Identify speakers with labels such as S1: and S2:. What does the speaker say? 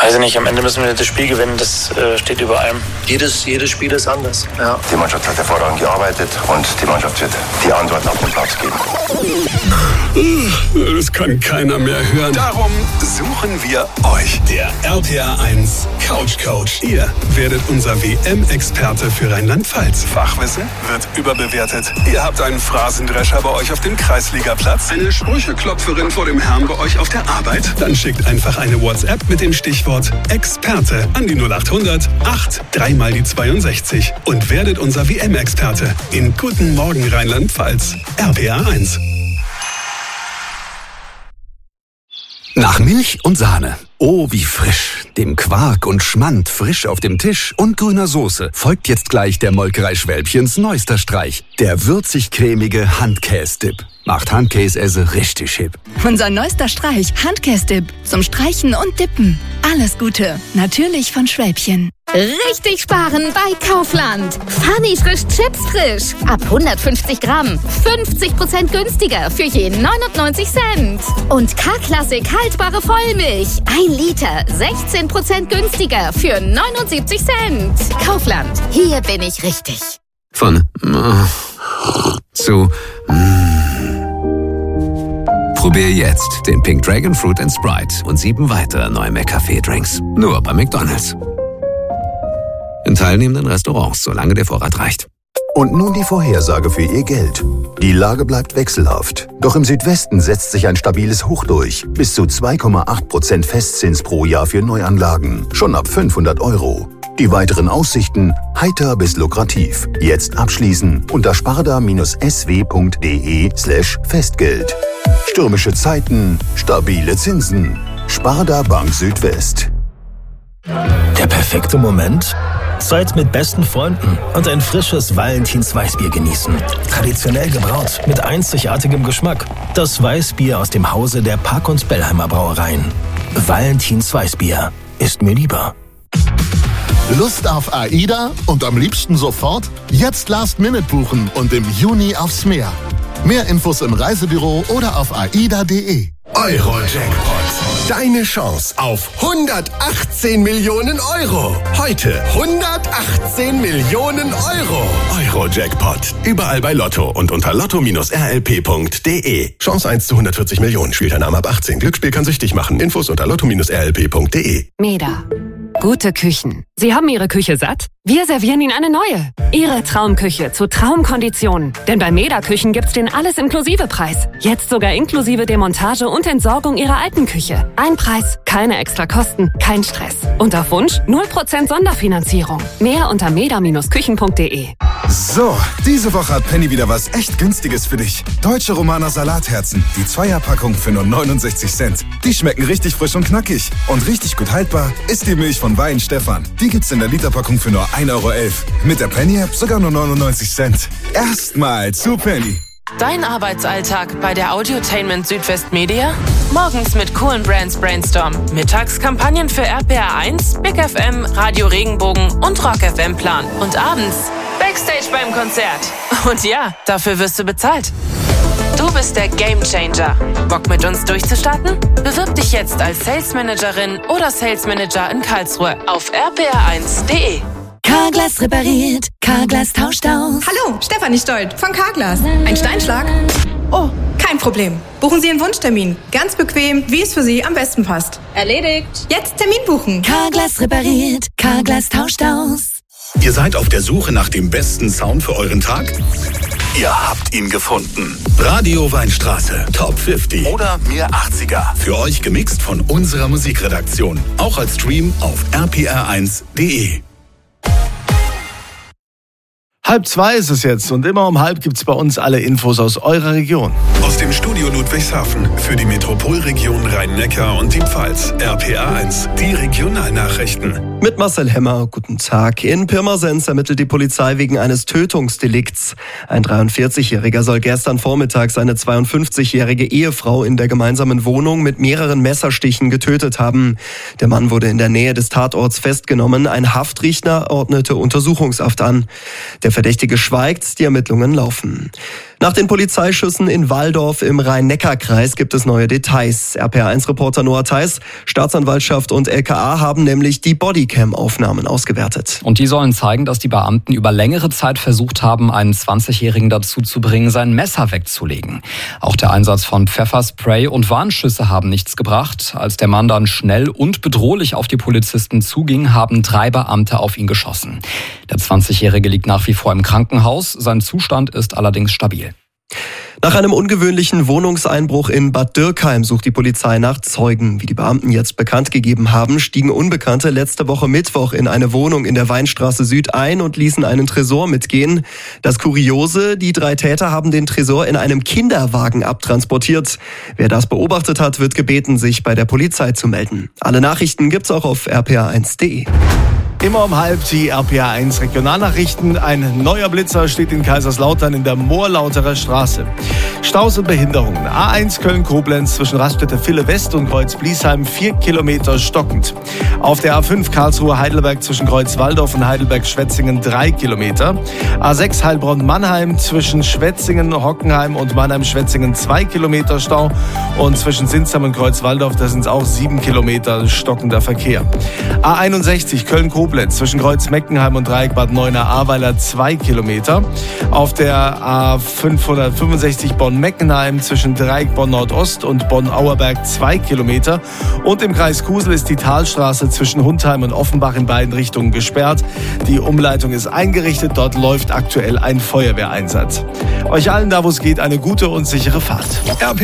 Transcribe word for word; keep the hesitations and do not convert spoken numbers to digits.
S1: Weiß ich nicht, am Ende müssen wir das Spiel gewinnen, das äh, steht über allem.
S2: Jedes, jedes Spiel ist anders. Ja.
S3: Die Mannschaft hat hervorragend gearbeitet und die Mannschaft wird die Antworten auf den Platz geben.
S4: Das kann keiner mehr hören. Darum suchen wir euch. Der R P R eins Couch Coach. Ihr werdet unser W M-Experte für Rheinland-Pfalz. Fachwissen wird überbewertet. Ihr habt einen Phrasendrescher bei euch auf dem Kreisligaplatz. Eine Sprücheklopferin vor dem Herrn bei euch auf der Arbeit. Dann schickt einfach eine WhatsApp mit dem Stichwort Experte an die null acht hundert acht drei mal die zweiundsechzig und werdet unser W M-Experte in Guten Morgen Rheinland-Pfalz. R P R eins.
S5: Nach Milch und Sahne. Oh, wie frisch. Dem Quark und Schmand frisch auf dem Tisch und grüner Soße folgt jetzt gleich der Molkerei Schwälbchens neuester Streich. Der würzig-cremige Handkäse-Dip. Macht Handkäse richtig hip.
S6: Unser neuester Streich, Handkäse-Dip. Zum Streichen und Dippen. Alles Gute. Natürlich von Schwälbchen.
S7: Richtig sparen bei Kaufland. Funny frisch Chips frisch. Ab hundertfünfzig Gramm. fünfzig Prozent günstiger für je neunundneunzig Cent. Und K-Klassik haltbare Vollmilch. Ein Liter. sechzehn Prozent günstiger für neunundsiebzig Cent. Kaufland. Hier bin ich richtig.
S5: Von äh, zu mm. Probier jetzt den Pink Dragon Fruit and Sprite und sieben weitere neue McCafé-Drinks. Nur bei McDonald's. In teilnehmenden Restaurants, solange der Vorrat reicht.
S8: Und nun die Vorhersage für Ihr Geld. Die Lage bleibt wechselhaft. Doch im Südwesten setzt sich ein stabiles Hoch durch. Bis zu zwei Komma acht Prozent Festzins pro Jahr für Neuanlagen. Schon ab fünfhundert Euro. Die weiteren Aussichten heiter bis lukrativ. Jetzt abschließen unter sparda-sw.de slash Festgeld. Stürmische Zeiten, stabile Zinsen. Sparda Bank Südwest.
S9: Der perfekte Moment? Zeit mit besten Freunden und ein frisches Valentins Weißbier genießen. Traditionell gebraut, mit einzigartigem Geschmack. Das Weißbier aus dem Hause der Park- und Bellheimer Brauereien. Valentins Weißbier ist mir lieber.
S10: Lust auf AIDA und am liebsten sofort? Jetzt Last Minute buchen und im Juni aufs Meer. Mehr Infos im Reisebüro oder auf aida punkt de.
S11: Euro-Jackpot. Deine Chance auf hundertachtzehn Millionen Euro. Heute hundertachtzehn Millionen Euro. Euro-Jackpot. Überall bei Lotto und unter lotto Bindestrich r l p punkt de. Chance eins zu hundertvierzig Millionen. Spielteilnahme ab achtzehn. Glücksspiel kann süchtig machen. Infos unter lotto Bindestrich r l p punkt de.
S12: Meda. Gute Küchen. Sie haben Ihre Küche satt? Wir servieren Ihnen eine neue. Ihre Traumküche zu Traumkonditionen. Denn bei Meda Küchen gibt's den Alles-Inklusive-Preis. Jetzt sogar inklusive Demontage und Entsorgung Ihrer alten Küche. Ein Preis, keine extra Kosten, kein Stress. Und auf Wunsch null Prozent Sonderfinanzierung. Mehr unter meda Bindestrich küchen punkt de.
S13: So, diese Woche hat Penny wieder was echt Günstiges für dich. Deutsche Romaner Salatherzen. Die Zweierpackung für nur neunundsechzig Cent. Die schmecken richtig frisch und knackig. Und richtig gut haltbar ist die Milch von Wein Stefan. Die gibt's in der Literpackung für nur ein Euro elf. Mit der Penny-App sogar nur neunundneunzig Cent. Erstmal zu Penny.
S14: Dein Arbeitsalltag bei der Audiotainment Südwest Media? Morgens mit coolen Brands Brainstorm. Mittags Kampagnen für R P R eins, Big F M, Radio Regenbogen und Rock F M Plan. Und abends Backstage beim Konzert. Und ja, dafür wirst du bezahlt. Du bist der Gamechanger. Bock mit uns durchzustarten? Bewirb dich jetzt als Sales Managerin oder Sales Manager in Karlsruhe auf r p r eins punkt de.
S6: Carglass repariert, Carglass tauscht aus.
S15: Hallo, Stefanie Stolt von Carglass. Ein Steinschlag? Oh, kein Problem. Buchen Sie Ihren Wunschtermin. Ganz bequem, wie es für Sie am besten passt. Erledigt. Jetzt Termin buchen.
S6: Carglass repariert, Carglass tauscht aus.
S11: Ihr seid auf der Suche nach dem besten Sound für euren Tag? Ihr habt ihn gefunden. Radio Weinstraße, Top fünfzig oder Mir achtziger. Für euch gemixt von unserer Musikredaktion. Auch als Stream auf r p r eins punkt de.
S16: Halb zwei ist es jetzt und immer um halb gibt's bei uns alle Infos aus eurer Region.
S4: Aus dem Studio Ludwigshafen für die Metropolregion Rhein-Neckar und die Pfalz. R P R eins, die Regionalnachrichten.
S17: Mit Marcel Hemmer, guten Tag. In Pirmasens ermittelt die Polizei wegen eines Tötungsdelikts. Ein dreiundvierzigjähriger soll gestern Vormittag seine zweiundfünfzigjährige Ehefrau in der gemeinsamen Wohnung mit mehreren Messerstichen getötet haben. Der Mann wurde in der Nähe des Tatorts festgenommen. Ein Haftrichter ordnete Untersuchungshaft an. Der Verdächtige schweigt, die Ermittlungen laufen. Nach den Polizeischüssen in Walldorf im Rhein-Neckar-Kreis gibt es neue Details. R P R eins Reporter Noah Theis, Staatsanwaltschaft und L K A haben nämlich die Bodycam-Aufnahmen ausgewertet.
S18: Und die sollen zeigen, dass die Beamten über längere Zeit versucht haben, einen zwanzigjährigen dazu zu bringen, sein Messer wegzulegen. Auch der Einsatz von Pfefferspray und Warnschüsse haben nichts gebracht. Als der Mann dann schnell und bedrohlich auf die Polizisten zuging, haben drei Beamte auf ihn geschossen. Der zwanzigjährige liegt nach wie vor im Krankenhaus. Sein Zustand ist allerdings stabil.
S17: Nach einem ungewöhnlichen Wohnungseinbruch in Bad Dürkheim sucht die Polizei nach Zeugen. Wie die Beamten jetzt bekannt gegeben haben, stiegen Unbekannte letzte Woche Mittwoch in eine Wohnung in der Weinstraße Süd ein und ließen einen Tresor mitgehen. Das Kuriose, die drei Täter haben den Tresor in einem Kinderwagen abtransportiert. Wer das beobachtet hat, wird gebeten, sich bei der Polizei zu melden. Alle Nachrichten gibt's auch auf r p r eins punkt d e.
S16: Immer um halb die R P R eins Regionalnachrichten. Ein neuer Blitzer steht in Kaiserslautern in der Moorlauterer Straße. Staus und Behinderungen. A eins Köln-Koblenz zwischen Raststätte Ville West und Kreuz Bliesheim vier Kilometer stockend. Auf der A fünf Karlsruhe-Heidelberg zwischen Kreuz Walldorf und Heidelberg-Schwetzingen drei Kilometer. A sechs Heilbronn-Mannheim zwischen Schwetzingen, Hockenheim und Mannheim-Schwetzingen zwei Kilometer Stau. Und zwischen Sinsheim und Kreuz Walldorf, da sind es auch sieben Kilometer stockender Verkehr. A einundsechzig Köln-Koblenz zwischen Kreuz Meckenheim und Dreieck Bad Neuenahr-Ahrweiler zwei Kilometer. Auf der A fünfhundertfünfundsechzig Bonn-Meckenheim zwischen Dreieck Bonn-Nordost und Bonn-Auerberg zwei Kilometer. Und im Kreis Kusel ist die Talstraße zwischen Hundheim und Offenbach in beiden Richtungen gesperrt. Die Umleitung ist eingerichtet. Dort läuft aktuell ein Feuerwehreinsatz. Euch allen da, wo es geht, eine gute und sichere Fahrt.